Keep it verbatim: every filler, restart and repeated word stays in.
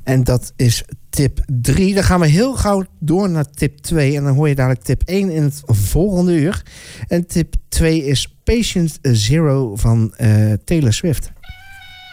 En dat is tip drie. Dan gaan we heel gauw door naar tip twee. En dan hoor je dadelijk tip één in het volgende uur. En tip twee is Patient Zero van uh, Taylor Swift.